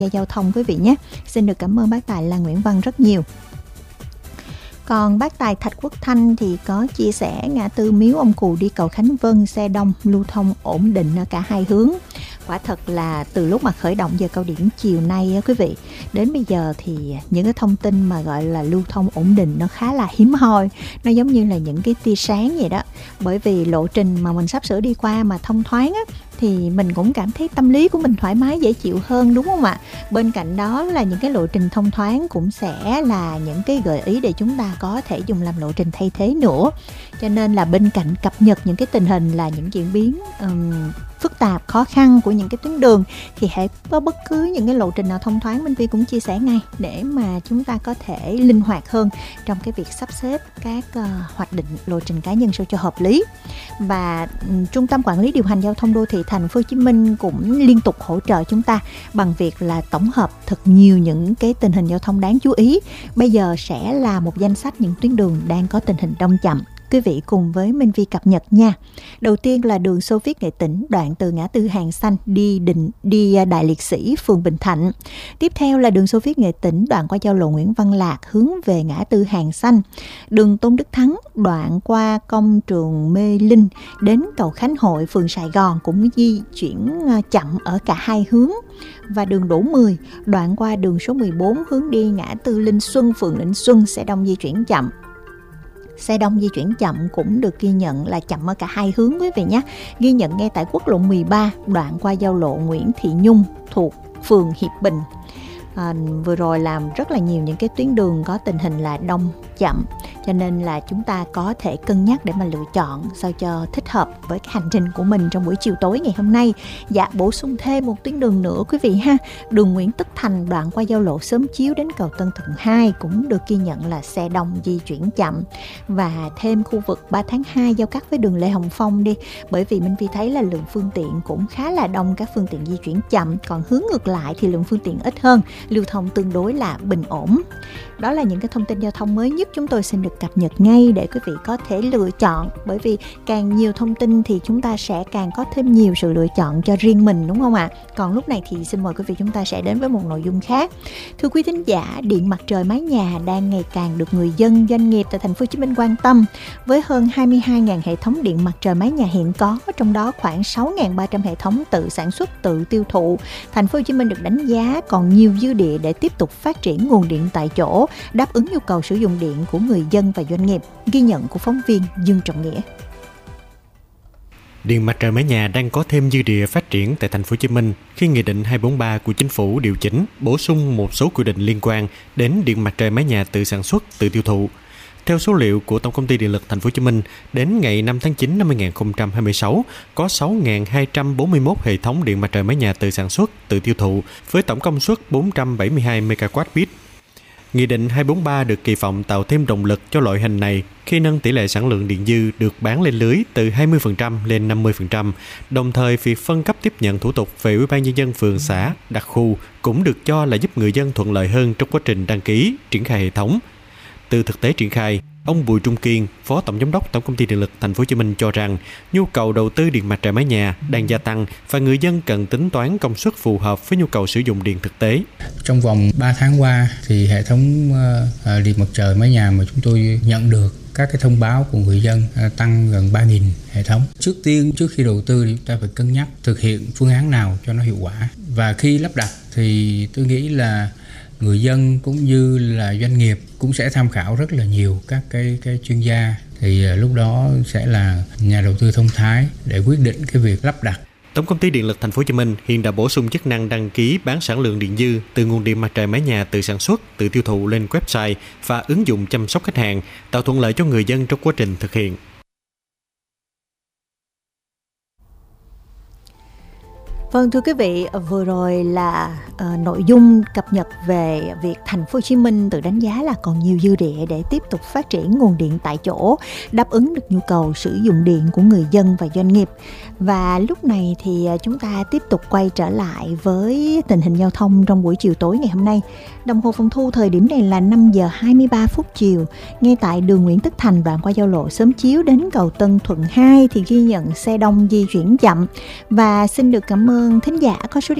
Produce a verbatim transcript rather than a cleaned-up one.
giao thông quý vị nhé. Xin được cảm ơn bác Tài là Nguyễn Văn rất nhiều. Còn bác Tài Thạch Quốc Thanh thì có chia sẻ ngã tư Miếu Ông Cù đi cầu Khánh Vân xe đông lưu thông ổn định ở cả hai hướng. Quả thật là từ lúc mà khởi động giờ cao điểm chiều nay á quý vị, đến bây giờ thì những cái thông tin mà gọi là lưu thông ổn định nó khá là hiếm hoi. Nó giống như là những cái tia sáng vậy đó. Bởi vì lộ trình mà mình sắp sửa đi qua mà thông thoáng á, thì mình cũng cảm thấy tâm lý của mình thoải mái dễ chịu hơn, đúng không ạ? Bên cạnh đó là những cái lộ trình thông thoáng cũng sẽ là những cái gợi ý để chúng ta có thể dùng làm lộ trình thay thế nữa. Cho nên là bên cạnh cập nhật những cái tình hình là những diễn biến um, phức tạp, khó khăn của những cái tuyến đường, thì hãy có bất cứ những cái lộ trình nào thông thoáng, Minh Vi cũng chia sẻ ngay để mà chúng ta có thể linh hoạt hơn trong cái việc sắp xếp các uh, hoạch định lộ trình cá nhân sao cho hợp lý. Và um, Trung tâm Quản lý Điều hành Giao thông Đô thị Thành phố Hồ Chí Minh cũng liên tục hỗ trợ chúng ta bằng việc là tổng hợp thật nhiều những cái tình hình giao thông đáng chú ý. Bây giờ sẽ là một danh sách những tuyến đường đang có tình hình đông chậm. Quý vị cùng với Minh Vi cập nhật nha. Đầu tiên là đường Xô Viết Nghệ Tĩnh, đoạn từ ngã tư Hàng Xanh đi định đi Đại Liệt Sĩ, phường Bình Thạnh. Tiếp theo là đường Xô Viết Nghệ Tĩnh, đoạn qua giao lộ Nguyễn Văn Lạc hướng về ngã tư Hàng Xanh. Đường Tôn Đức Thắng, đoạn qua công trường Mê Linh đến cầu Khánh Hội, phường Sài Gòn cũng di chuyển chậm ở cả hai hướng. Và đường Đỗ Mười, đoạn qua đường số mười bốn hướng đi ngã tư Linh Xuân, phường Linh Xuân sẽ đông di chuyển chậm. Xe đông di chuyển chậm cũng được ghi nhận là chậm ở cả hai hướng quý vị nhé. Ghi nhận ngay tại quốc lộ mười ba, đoạn qua giao lộ Nguyễn Thị Nhung thuộc phường Hiệp Bình. À, vừa rồi làm rất là nhiều những cái tuyến đường có tình hình là đông chậm, cho nên là chúng ta có thể cân nhắc để mà lựa chọn sao cho thích hợp với cái hành trình của mình trong buổi chiều tối ngày hôm nay. Dạ, bổ sung thêm một tuyến đường nữa quý vị ha. Đường Nguyễn Tất Thành, đoạn qua giao lộ Xóm Chiếu đến cầu Tân Thuận hai cũng được ghi nhận là xe đông di chuyển chậm. Và thêm khu vực ba tháng hai giao cắt với đường Lê Hồng Phong đi, bởi vì Minh Vi thấy là lượng phương tiện cũng khá là đông, các phương tiện di chuyển chậm, còn hướng ngược lại thì lượng phương tiện ít hơn, lưu thông tương đối là bình ổn. Đó là những cái thông tin giao thông mới nhất chúng tôi xin được cập nhật ngay để quý vị có thể lựa chọn, bởi vì càng nhiều thông tin thì chúng ta sẽ càng có thêm nhiều sự lựa chọn cho riêng mình, đúng không ạ? Còn lúc này thì xin mời quý vị chúng ta sẽ đến với một nội dung khác. Thưa quý thính giả, điện mặt trời mái nhà đang ngày càng được người dân, doanh nghiệp tại thành phố Hồ Chí Minh quan tâm. Với hơn hai mươi hai nghìn hệ thống điện mặt trời mái nhà hiện có, trong đó khoảng sáu nghìn ba trăm hệ thống tự sản xuất, tự tiêu thụ, thành phố Hồ Chí Minh được đánh giá còn nhiều dư địa để tiếp tục phát triển nguồn điện tại chỗ, đáp ứng nhu cầu sử dụng điện của người dân và doanh nghiệp. Ghi nhận của phóng viên Dương Trọng Nghĩa. Điện mặt trời mái nhà đang có thêm dư địa phát triển tại thành phố Hồ Chí Minh khi Nghị định hai bốn ba của Chính phủ điều chỉnh, bổ sung một số quy định liên quan đến điện mặt trời mái nhà tự sản xuất, tự tiêu thụ. Theo số liệu của Tổng công ty Điện lực Thành phố Hồ Chí Minh, đến ngày năm tháng chín năm hai nghìn không trăm hai mươi sáu, có sáu nghìn hai trăm bốn mươi mốt hệ thống điện mặt trời mái nhà tự sản xuất, tự tiêu thụ với tổng công suất bốn trăm bảy mươi hai mê ga oát pít. Nghị định hai bốn ba được kỳ vọng tạo thêm động lực cho loại hình này khi nâng tỷ lệ sản lượng điện dư được bán lên lưới từ hai mươi phần trăm lên năm mươi phần trăm. Đồng thời, việc phân cấp tiếp nhận thủ tục về Ủy ban nhân dân phường xã, đặc khu cũng được cho là giúp người dân thuận lợi hơn trong quá trình đăng ký, triển khai hệ thống. Từ thực tế triển khai, ông Bùi Trung Kiên, Phó Tổng Giám đốc Tổng công ty Điện lực Thành phố Hồ Chí Minh cho rằng nhu cầu đầu tư điện mặt trời mái nhà đang gia tăng và người dân cần tính toán công suất phù hợp với nhu cầu sử dụng điện thực tế. Trong vòng ba tháng qua thì hệ thống uh, điện mặt trời mái nhà mà chúng tôi nhận được các cái thông báo của người dân uh, tăng gần ba nghìn hệ thống. Trước tiên, trước khi đầu tư thì chúng ta phải cân nhắc thực hiện phương án nào cho nó hiệu quả. Và khi lắp đặt thì tôi nghĩ là người dân cũng như là doanh nghiệp cũng sẽ tham khảo rất là nhiều các cái, cái chuyên gia, thì lúc đó sẽ là nhà đầu tư thông thái để quyết định cái việc lắp đặt. Tổng công ty Điện lực Thành phố Hồ Chí Minh hiện đã bổ sung chức năng đăng ký bán sản lượng điện dư từ nguồn điện mặt trời mái nhà tự sản xuất, tự tiêu thụ lên website và ứng dụng chăm sóc khách hàng, tạo thuận lợi cho người dân trong quá trình thực hiện. Vâng, thưa quý vị, vừa rồi là uh, nội dung cập nhật về việc thành phố Hồ Chí Minh tự đánh giá là còn nhiều dư địa để tiếp tục phát triển nguồn điện tại chỗ, đáp ứng được nhu cầu sử dụng điện của người dân và doanh nghiệp. Và lúc này thì chúng ta tiếp tục quay trở lại với tình hình giao thông trong buổi chiều tối ngày hôm nay. Đồng hồ phòng thu thời điểm này là năm giờ hai mươi ba phút chiều. Ngay tại đường Nguyễn Tất Thành, đoạn qua giao lộ Xóm Chiếu đến cầu Tân Thuận hai thì ghi nhận xe đông di chuyển chậm. Và xin được cảm ơn thính giả có số điện